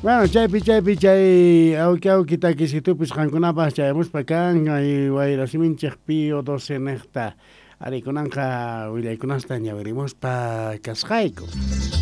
Bueno, chay auki takisitupis qankunapas chaymuspa kanqa y wayrasiminchikpi o 12 necta arikunanqa willaykunasta ñawirimuspa kasqayku.